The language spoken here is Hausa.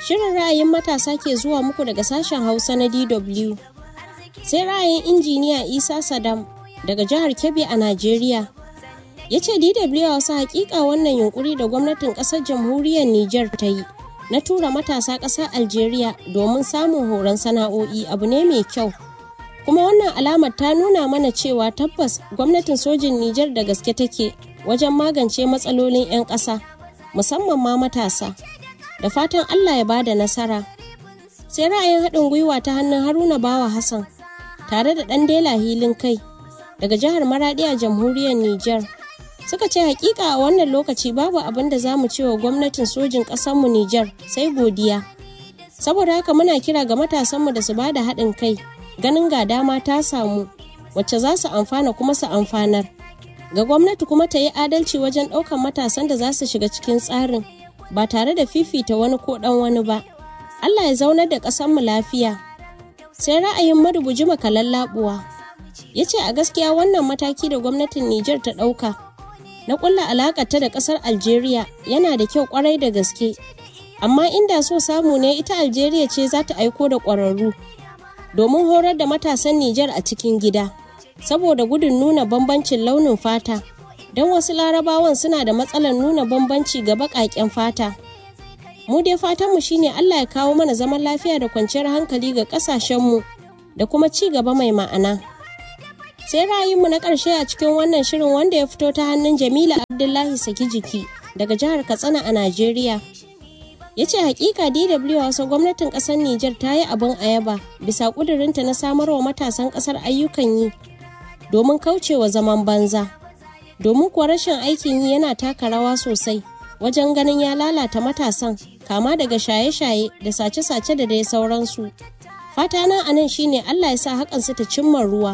Shirin ra'ayin matasa ke zuwa muku daga sashen Hausa na DW. Sai ra'ayin injiniya Isa Sadam daga jihar Kebbi a Najeriya. Ya ce DW wasu hakika wannan yunkuri da gwamnatin ƙasar jamhuriyar Nijar ta yi na tura matasa ƙasar Algeria domin samun horon sana'o'i abu ne mai kyau. Kuma wannan alamar ta nuna mana cewa tabbas gwamnatin sojin Nijar da gaske take wajen magance matsalolin 'yan ƙasa, musamman ma matasa. Da fatan Allah ya bada nasara. Sai ra'ayin haɗin gwiwa ta hannun Haruna Bawa Hassan tare da ɗan Dela Hilin Kai daga jihar Maradi a jamhuriyar Nijar. Suka ce hakika a wannan lokaci babu abin da za mu ce wa gwamnatin sojin ƙasarmu Nijar sai godiya. Saboda haka muna kira ga matasanmu da su ba da haɗin kai ganin ga dama ta samu wacce za su amfana kuma su amfanar. Ga gwamnati kuma ta yi adalci wajen ɗaukar matasan da za su shiga cikin tsarin ba tare da fifita wani ko ɗan wani ba. Allah ya zaunar da ƙasarmu lafiya. Sai ra'ayin Madubuji Makalan Labuwa ya ce a gaskiya wannan mataki da gwamnatin Nijar ta ɗauka na ƙulla alaƙarta da ƙasar Algeria yana da kyau ƙwarai da gaske. Amma inda so samu ne ita Algeria ce za ta aiko da ƙwararru domin horar da matasan Nijar a cikin gida, saboda gudun nuna bambancin launin fata, don wasu larabawan suna da matsalar nuna bambanci ga baƙaƙen fata. Mu dai fatanmu shine Allah ya kawo mana zaman lafiya da kwanciyar hankali ga ƙasashenmu da kuma ci gaba mai ma'ana. Sai ra'ayinmu na ƙarshe a cikin wannan shirin wanda ya fito ta hannun Jamila Abdullahi Sakijiki daga jihar Katsina a Najeriya. Ya ce hakika DW wasu gwamnatin ƙasar Nijar ta yi abin ayaba bisa ƙudurinta na samarwa matasan ƙasar ayyukan yi domin kaucewa zaman banza. Domin kuwa rashin aikin yi yana taka rawa sosai wajen ganin ya lalata matasan kama daga shaye-shaye da sace-sace da dai sauransu. Fata na anan shine Allah ya sa hakan su ta cimma ruwa.